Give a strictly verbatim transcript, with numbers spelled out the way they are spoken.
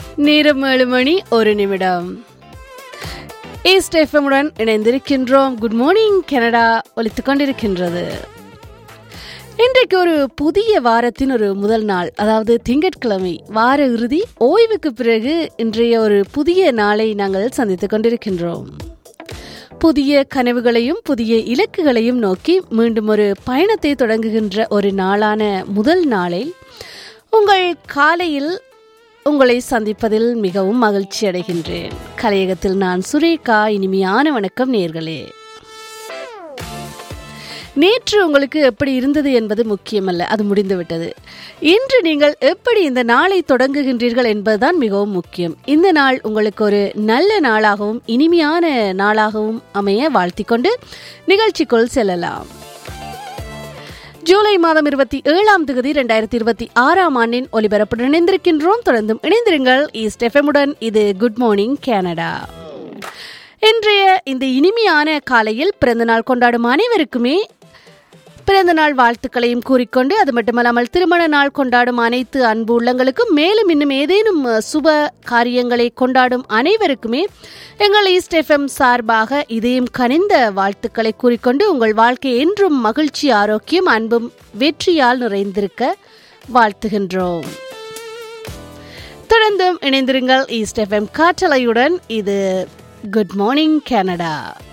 நேரம் ஏழு மணி ஒரு நிமிடம். ஈஸ்ட் எஃப்எம்முடன் இணைந்திருக்கின்றோம். குட் மார்னிங் கனடா ஒலித்துக் கொண்டிருக்கின்றது. இன்றைக்கு ஒரு புதிய வாரத்தின் ஒரு முதல் நாள், அதாவது திங்கட்கிழமை வார இறுதி ஓய்வுக்கு பிறகு இன்றைய ஒரு புதிய நாளை நாங்கள் சந்தித்துக் கொண்டிருக்கின்றோம். புதிய கனவுகளையும் புதிய இலக்குகளையும் நோக்கி மீண்டும் ஒரு பயணத்தை தொடங்குகின்ற ஒரு நாளான முதல் நாளை உங்கள் காலையில் உங்களை சந்திப்பதில் மிகவும் மகிழ்ச்சி அடைகின்றேன். கலையகத்தில் நான் சுரேகா. இனிமையான வணக்கம் நேயர்களே. நேற்று உங்களுக்கு எப்படி இருந்தது என்பது முக்கியமல்ல, அது முடிந்துவிட்டது. இன்று நீங்கள் எப்படி இந்த நாளை தொடங்குகின்றீர்கள் என்பதுதான் மிகவும் முக்கியம். இந்த நாள் உங்களுக்கு ஒரு நல்ல நாளாகவும் இனிமையான நாளாகவும் அமைய வாழ்த்திக் கொண்டு நிகழ்ச்சிக்குள் செல்லலாம். ஜூலை மாதம் இருபத்தி ஏழாம் தேதி இரண்டாயிரத்தி இருபத்தி ஆறாம் ஆண்டின் ஒலிபரப்புடன் இணைந்திருக்கின்றோம். தொடர்ந்தும் இணைந்திருங்கள் ஈஸ்ட் எஃப்எம்முடன். இது குட் மார்னிங் கனடா. இன்றைய இந்த இனிமையான காலையில் பிறந்தநாள் கொண்டாடும் அனைவருக்குமே பிறந்த நாள் வாழ்த்துக்களையும் கூறிக்கொண்டு, அது மட்டுமல்லாமல் திருமண நாள் கொண்டாடும் அனைத்து அன்பு உள்ளங்களுக்கும், மேலும் இன்னும் ஏதேனும் சுப காரியங்களை கொண்டாடும் அனைவருக்குமே எங்கள் ஈஸ்ட் எஃப்எம் சார்பாக இதயம் கனிந்த வாழ்த்துக்களை கூறிக்கொண்டு, உங்கள் வாழ்க்கை என்றும் மகிழ்ச்சி, ஆரோக்கியம், அன்பும் வெற்றியால் நிறைந்திருக்க வாழ்த்துகின்றோம். தொடர்ந்தும் இணைந்திருங்கள் ஈஸ்ட் எஃப்எம் காற்றலையுடன். இது குட் மார்னிங் கனடா.